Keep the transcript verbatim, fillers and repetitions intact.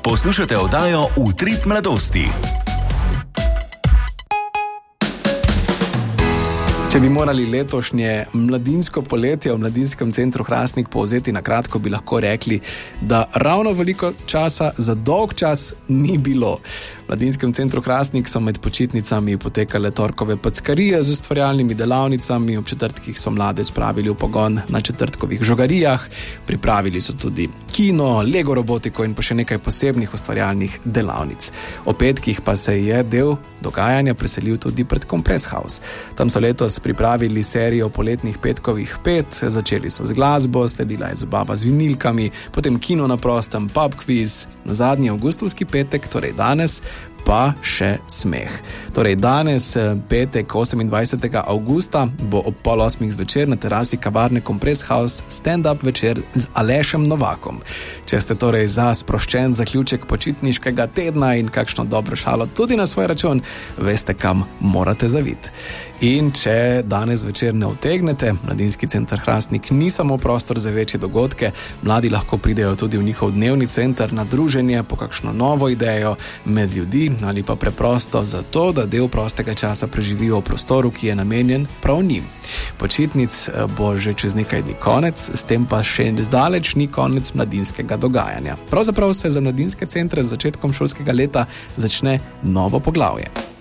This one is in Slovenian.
Poslušate oddajo Utrip mladosti. Če bi morali letošnje mladinsko poletje v Mladinskem centru Hrastnik povzeti na kratko, bi lahko rekli, da ravno veliko časa za dolg čas ni bilo. V Mladinskem centru Hrastnik so med počitnicami potekale torkove packarije z ustvarjalnimi delavnicami, ob četrtkih so mlade spravili v pogon na četrtkovih žogarijah, pripravili so tudi kino, Lego robotiko in pa še nekaj posebnih ustvarjalnih delavnic. O petkih pa se je del dogajanja preselil tudi pred Compress House. Tam so letos pripravili serijo poletnih petkovih pet, začeli so z glasbo, sledila je zabava z vinilkami, potem kino na prostem, pub quiz, na zadnji avgustovski petek, torej danes, pa še smeh. Torej danes, petek osemindvajsetega avgusta, bo ob pol osmih zvečer na terasi kavarne Compress House stand-up večer z Alešem Novakom. Če ste torej za sproščen zaključek počitniškega tedna in kakšno dobro šalo tudi na svoj račun, veste, kam morate zaviti. In če danes večer ne utegnete, Mladinski center Hrastnik ni samo prostor za večje dogodke, mladi lahko pridejo tudi v njihov dnevni center na druženje po kakšno novo idejo med ljudi ali pa preprosto zato, da del prostega časa preživijo v prostoru, ki je namenjen prav njim. Počitnic bo že čez nekaj dni konec, s tem pa še zdaleč ni konec mladinskega dogajanja. Pravzaprav se za mladinske centre z začetkom šolskega leta začne novo poglavje.